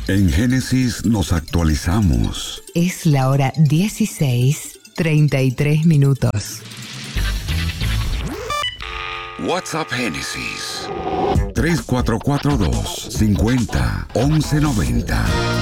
En Génesis nos actualizamos. Es la hora 16:33. WhatsApp Génesis 3442 50 1190.